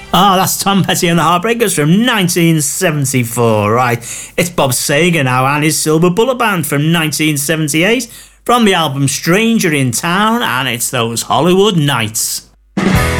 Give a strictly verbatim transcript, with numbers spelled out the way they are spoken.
Oh, that's Tom Petty and the Heartbreakers from nineteen seventy-four. Right, it's Bob Seger now and his Silver Bullet Band from nineteen seventy-eight from the album Stranger in Town, and it's those Hollywood Nights.